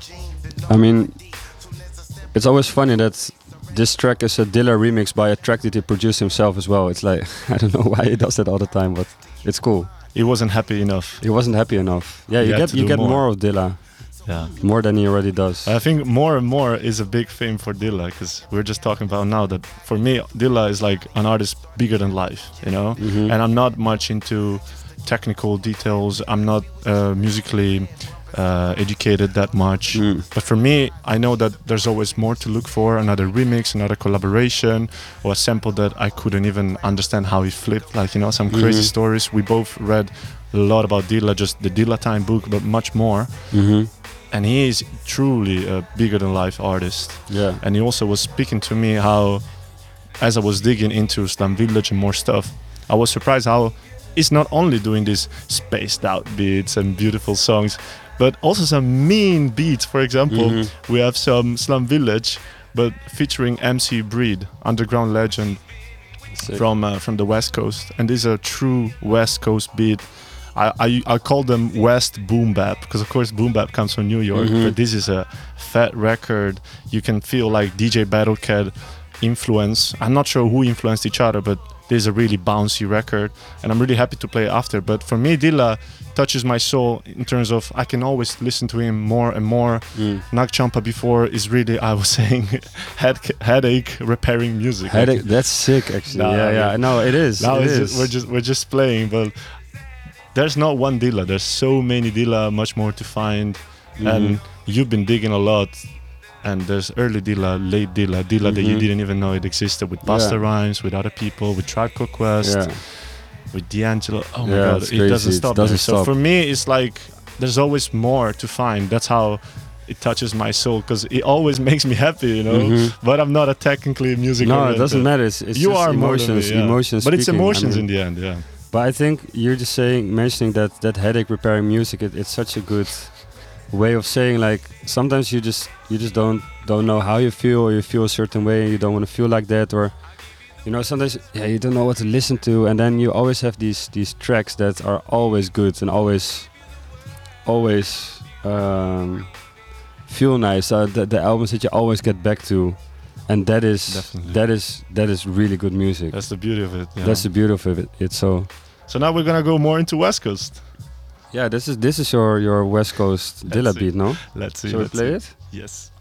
I mean, it's always funny that this track is a Dilla remix by a track that he produced himself as well. It's like I don't know why he does that all the time, but it's cool. He wasn't happy enough. He wasn't happy enough. Yeah, He you had get to you do get more. more of Dilla, Yeah. more than he already does. I think more and more is a big thing for Dilla, because we're just talking about now that for me Dilla is like an artist bigger than life, you know. Mhm. And I'm not much into technical details. I'm not musically educated that much. Mm. But for me, I know that there's always more to look for: another remix, another collaboration, or a sample that I couldn't even understand how he flipped. Like, you know, some crazy Mhm. stories. We both read a lot about Dilla, just the Dilla Time book, but much more. Mhm. And he is truly a bigger than life artist. Yeah. And he also was speaking to me how, as I was digging into Slum Village and more stuff, I was surprised how he's not only doing these spaced out beats and beautiful songs, but also some mean beats. For example, Mhm. we have some Slum Village, but featuring MC Breed, underground legend Sick. from the West Coast. And this is a true West Coast beat. I call them West boom bap, because of course boom bap comes from New York, Mhm. but this is a fat record. You can feel like DJ Battlecat influence. I'm not sure who influenced each other, but this is a really bouncy record, and I'm really happy to play it after. But for me, Dilla touches my soul in terms of I can always listen to him more and more. Mm. Nag Champa before is really, I was saying, headache repairing music. Headache, that's sick actually. Nah, yeah, yeah. I mean, No, it is. Now it it's is. we're just playing, but there's not one Dilla. There's so many Dilla, much more to find. Mhm. And you've been digging a lot. And there's early Dilla, late Dilla, Dilla that you Mhm. didn't even know it existed, with Busta Yeah. Rhymes, with other people, with Tribe Called Quest, Yeah. with D'Angelo. Oh my Yeah, God, it's it crazy. doesn't It stop. doesn't there. So stop. for me, it's like there's always more to find. That's how it touches my soul, because it always makes me happy, you know. Mhm. But I'm not a technically music. No, it doesn't matter. It's You just are more than me, emotions. yeah. Emotions. But it's speaking. emotions I mean, in the end, yeah. But I think you're just mentioning that headache repairing music. It's such a good way of saying, like, sometimes you just don't know how you feel, or you feel a certain way and you don't want to feel like that, or you know, sometimes you don't know what to listen to, and then you always have these tracks that are always good and always feel nice. The albums that you always get back to, and Definitely. that is really good music. That's the beauty of it. Yeah. That's the beauty of it. It's so. So now we're gonna go more into West Coast. Yeah, this is your West Coast Dilla see. beat, no? Let's see. Shall we let's play see. it? Yes.